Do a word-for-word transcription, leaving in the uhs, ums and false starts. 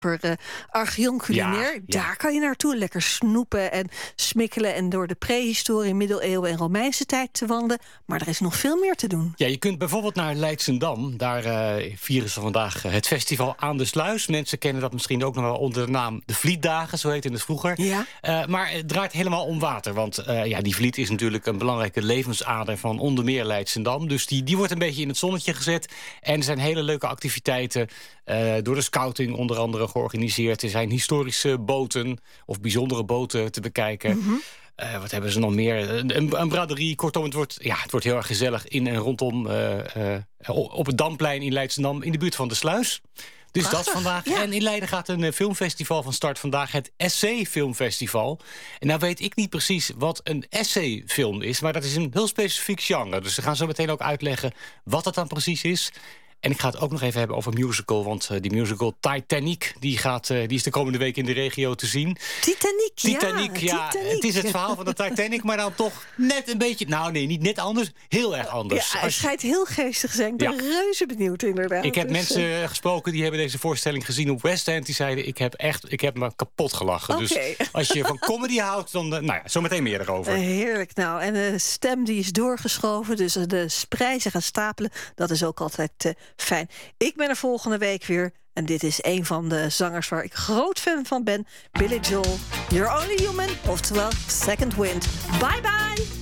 voor uh, Archeon Culinair. Ja, Daar ja. kan je naartoe lekker snoepen en smikkelen en door de prehistorie, middeleeuwen en Romeinse tijd te wandelen. Maar er is nog veel meer te doen. Ja, je kunt bijvoorbeeld naar Leidschendam. Daar uh, vieren ze vandaag uh, het festival Aan de Sluis. Mensen kennen dat misschien ook nog wel onder de naam de Vlietdagen, zo heette het vroeger. Ja. Uh, maar het draait helemaal om water. Want uh, ja, die Vliet is natuurlijk een belangrijke levensader van onder meer Leidschendam. Dus die, die wordt een beetje in het zonnetje gezet. En er zijn hele leuke activiteiten uh, door de scouting onder andere georganiseerd. Er zijn historische boten of bijzondere boten te bekijken. Mm-hmm. Uh, wat hebben ze nog meer? Een, een braderie. Kortom, het wordt, ja, het wordt heel erg gezellig in en rondom uh, uh, op het Damplein in Leidschendam in de buurt van de Sluis. Dus Prachtig, dat vandaag. ja. En in Leiden gaat een uh, filmfestival van start vandaag. Het Essay Filmfestival. En nou weet ik niet precies wat een essayfilm is. Maar dat is een heel specifiek genre. Dus we gaan zo meteen ook uitleggen wat dat dan precies is. En ik ga het ook nog even hebben over musical. Want uh, die musical Titanic, die, gaat, uh, die is de komende week in de regio te zien. Titanic, Titanic, ja. ja. Titanic. Het is het verhaal van de Titanic, maar dan toch net een beetje... Nou nee, niet net anders, heel erg anders. Ja, hij Als- schijnt heel geestig te zijn. Ik ben Ja. reuze benieuwd inderdaad. Ik heb Dus, mensen uh, gesproken die hebben deze voorstelling gezien op West End. Die zeiden, ik heb echt, ik heb me kapot gelachen. Oké. Dus als je van comedy houdt, dan... Uh, nou ja, zometeen meer erover. Uh, heerlijk. Nou, en de stem die is doorgeschoven. Dus de prijzen gaan stapelen. Dat is ook altijd uh, fijn. Ik ben er volgende week weer. En dit is een van de zangers waar ik groot fan van ben. Billy Joel. You're Only Human. Oftewel Second Wind. Bye bye.